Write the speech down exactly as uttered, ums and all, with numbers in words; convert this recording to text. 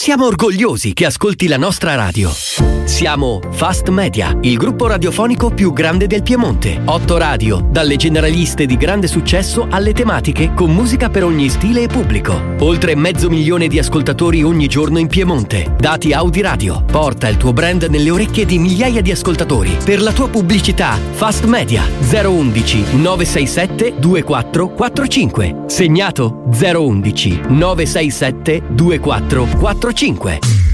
Siamo orgogliosi che ascolti la nostra radio. Siamo Fast Media, il gruppo radiofonico più grande del Piemonte. Otto radio, dalle generaliste di grande successo alle tematiche con musica per ogni stile e pubblico. Oltre mezzo milione di ascoltatori ogni giorno in Piemonte. Dati Audi Radio. Porta il tuo brand nelle orecchie di migliaia di ascoltatori. Per la tua pubblicità, Fast Media zero undici nove sei sette due quattro quattro cinque. Segnato zero undici nove sei sette due quattro quattro cinque.